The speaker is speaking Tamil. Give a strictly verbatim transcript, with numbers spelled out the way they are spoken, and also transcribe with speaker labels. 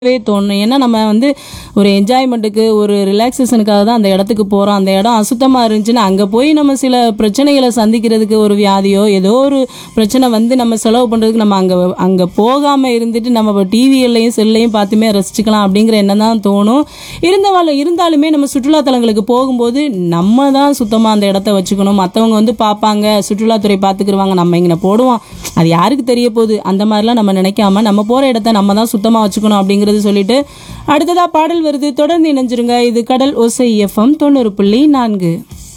Speaker 1: தோணும். ஏன்னா நம்ம வந்து ஒரு என்ஜாய்மெண்ட்டுக்கு ஒரு ரிலாக்ஸேஷனுக்காக தான் அந்த இடத்துக்கு போகிறோம். அந்த இடம் அசுத்தமாக இருந்துச்சுன்னா அங்கே போய் நம்ம சில பிரச்சனைகளை சந்திக்கிறதுக்கு ஒரு வியாதியோ ஏதோ ஒரு பிரச்சனை வந்து நம்ம செலவு பண்ணுறதுக்கு நம்ம அங்கே அங்கே போகாமல் இருந்துட்டு நம்ம டிவியிலையும் செல்லையும் பார்த்துமே ரசிச்சுக்கலாம் அப்படிங்கிற எண்ணம் தான் தோணும். இருந்தவாள் இருந்தாலுமே நம்ம சுற்றுலாத்தலங்களுக்கு போகும்போது நம்ம தான் சுத்தமாக அந்த இடத்த வச்சுக்கணும். மற்றவங்க வந்து பார்ப்பாங்க, சுற்றுலாத்துறை பார்த்துக்கிருவாங்க, நம்ம இங்கே போடுவோம், அது யாருக்கு தெரிய போகுது, அந்த மாதிரிலாம் நம்ம நினைக்காம நம்ம போகிற இடத்த நம்ம தான் சுத்தமாக வச்சுக்கணும் அப்படிங்கிறது சொல்லிட்டு அடுத்ததா பாடல் வருது. தொடர்ந்து இணைஞ்சிருங்க. இது கடல் ஓசை எஃப்எம் தொண்ணூறு புள்ளி நான்கு.